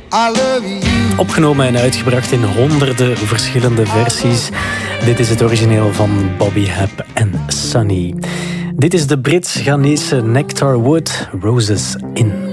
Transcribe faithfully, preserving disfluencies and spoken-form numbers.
I love you. Opgenomen en uitgebracht in honderden verschillende versies. Dit is het origineel van Bobby Hebb en Sunny. Dit is de Brits-Ghanese Nectar Wood, Roses In.